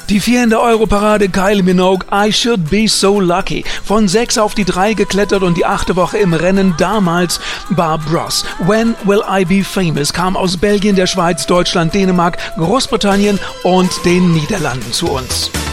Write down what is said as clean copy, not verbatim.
Die 4 in der Europarade, Kylie Minogue, I Should Be So Lucky. Von 6 auf die 3 geklettert und die 8. Woche im Rennen damals Barb Ross. When Will I Be Famous kam aus Belgien, der Schweiz, Deutschland, Dänemark, Großbritannien und den Niederlanden zu uns.